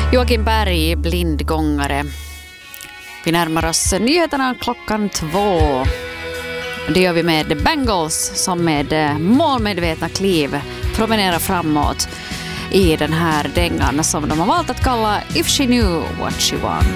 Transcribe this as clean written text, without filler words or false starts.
Joakim Berg, blindgångare. Vi närmar oss nyheterna 2:00. Det gör vi med The Bangles som med målmedvetna kliv promenerar framåt i den här dängan som de har valt att kalla If She Knew What She Wants.